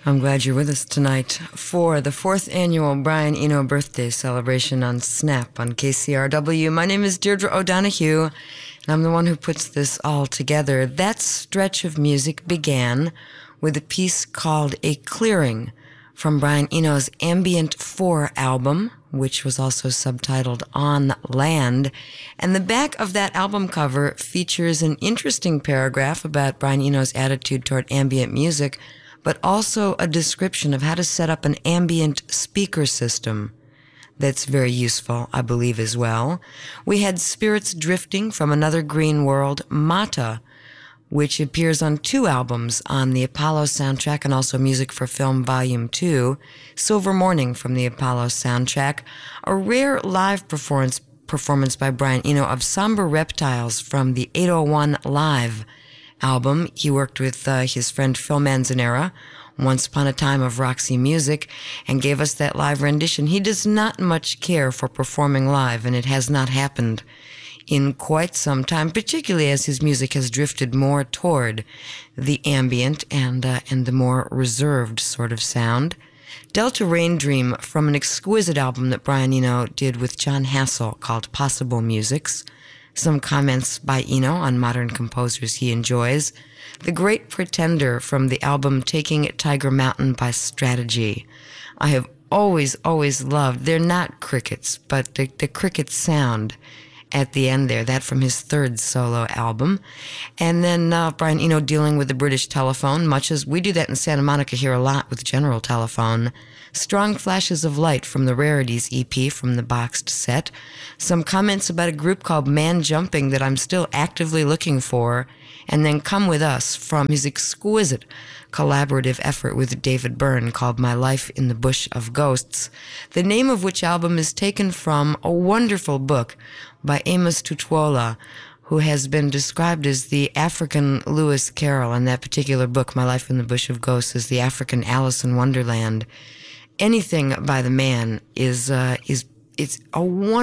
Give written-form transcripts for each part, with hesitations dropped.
I'm glad you're with us tonight for the 4th annual Brian Eno birthday celebration on Snap on KCRW. My name is Deirdre O'Donoghue, and I'm the one who puts this all together. That stretch of music began with a piece called A Clearing from Brian Eno's Ambient 4 album, which was also subtitled On Land. And the back of that album cover features an interesting paragraph about Brian Eno's attitude toward ambient music, but also a description of how to set up an ambient speaker system that's very useful, I believe, as well. We had Spirits Drifting from Another Green World, Mata, which appears on 2 albums on the Apollo soundtrack and also Music for Film Volume 2, Silver Morning from the Apollo soundtrack, a rare live performance by Brian Eno of Somber Reptiles from the 801 Live album. He worked with his friend Phil Manzanera, Once Upon a Time of Roxy Music, and gave us that live rendition. He does not much care for performing live, and it has not happened in quite some time, particularly as his music has drifted more toward the ambient and the more reserved sort of sound. Delta Rain Dream from an exquisite album that Brian Eno did with John Hassel called Possible Musics. Some comments by Eno on modern composers he enjoys. The Great Pretender from the album Taking Tiger Mountain by Strategy. I have always loved, they're not crickets, but the cricket sound at the end there, that from his 3rd solo album. And then Brian Eno dealing with the British telephone, much as we do that in Santa Monica here a lot with General Telephone. Strong Flashes of Light from the Rarities EP from the boxed set. Some comments about a group called Man Jumping that I'm still actively looking for. And then Come With Us from his exquisite collaborative effort with David Byrne called My Life in the Bush of Ghosts, the name of which album is taken from a wonderful book by Amos Tutuola, who has been described as the African Lewis Carroll. In that particular book, My Life in the Bush of Ghosts, is the African Alice in Wonderland. Anything by the man is it's a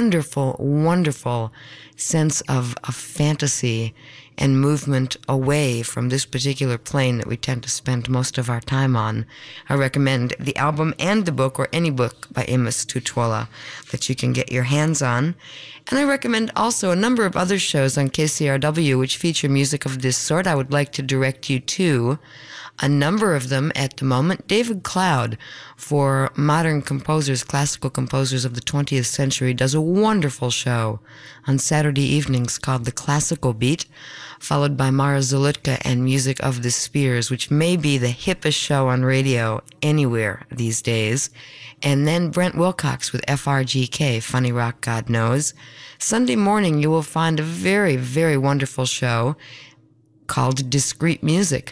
wonderful sense of fantasy and movement away from this particular plane that we tend to spend most of our time on. I recommend the album and the book, or any book by Amos Tutuola that you can get your hands on. And I recommend also a number of other shows on KCRW which feature music of this sort. I would like to direct you to a number of them at the moment. David Cloud, for modern composers, classical composers of the 20th century, does a wonderful show on Saturday evenings called The Classical Beat, followed by Mara Zulutka and Music of the Spheres, which may be the hippest show on radio anywhere these days. And then Brent Wilcox with FRGK, Funny Rock God Knows. Sunday morning you will find a very, very wonderful show called Discrete Music,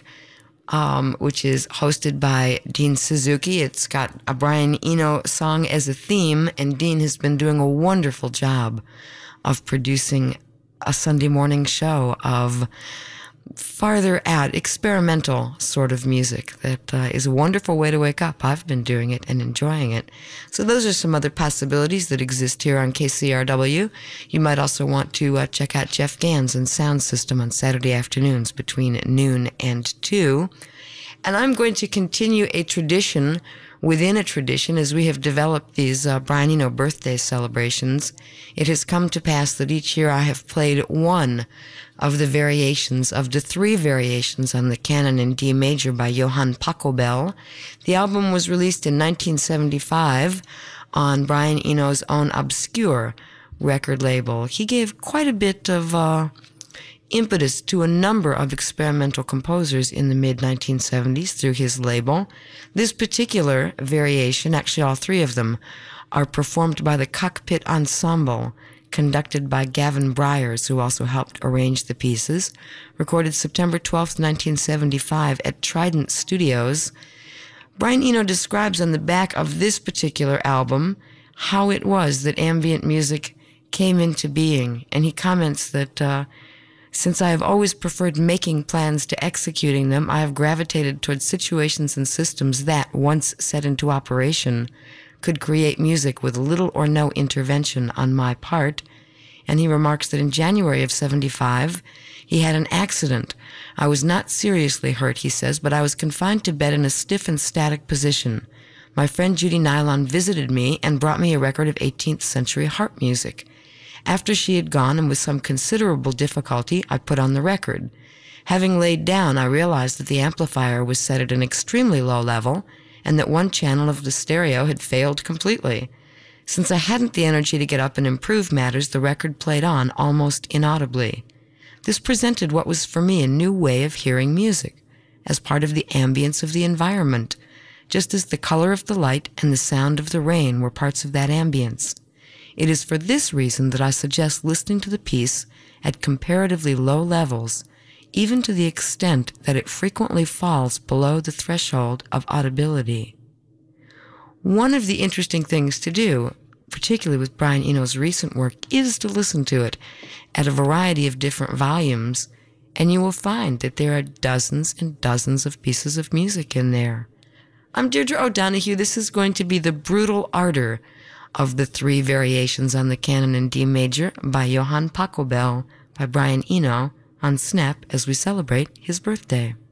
which is hosted by Dean Suzuki. It's got a Brian Eno song as a theme, and Dean has been doing a wonderful job of producing a Sunday morning show of farther out, experimental sort of music that is a wonderful way to wake up. I've been doing it and enjoying it. So those are some other possibilities that exist here on KCRW. You might also want to check out Jeff Gans and Sound System on Saturday afternoons between noon and 2. And I'm going to continue a tradition within a tradition as we have developed these Brian Eno birthday celebrations. It has come to pass that each year I have played one of the variations, of the 3 variations on the Canon in D major by Johann Pachelbel. The album was released in 1975 on Brian Eno's own Obscure record label. He gave quite a bit of impetus to a number of experimental composers in the mid-1970s through his label. This particular variation, actually all 3 of them, are performed by the Cockpit Ensemble, conducted by Gavin Bryars, who also helped arrange the pieces. Recorded September 12th, 1975 at Trident Studios. Brian Eno describes on the back of this particular album how it was that ambient music came into being, and he comments that since I have always preferred making plans to executing them, I have gravitated towards situations and systems that, once set into operation, could create music with little or no intervention on my part. And he remarks that in January of 75, He had an accident. I was not seriously hurt, he says, but I was confined to bed in a stiff and static position. My friend Judy Nylon visited me and brought me a record of 18th century harp music. After she had gone, and with some considerable difficulty, I put on the record. Having laid down, I realized that the amplifier was set at an extremely low level, and that one channel of the stereo had failed completely. Since I hadn't the energy to get up and improve matters, the record played on almost inaudibly. This presented what was for me a new way of hearing music, as part of the ambience of the environment, just as the color of the light and the sound of the rain were parts of that ambience. It is for this reason that I suggest listening to the piece at comparatively low levels, even to the extent that it frequently falls below the threshold of audibility. One of the interesting things to do, particularly with Brian Eno's recent work, is to listen to it at a variety of different volumes, and you will find that there are dozens and dozens of pieces of music in there. I'm Deirdre O'Donoghue. This is going to be the brutal ardor of the 3 variations on the canon in D major by Johann Pachelbel by Brian Eno on Snap as we celebrate his birthday.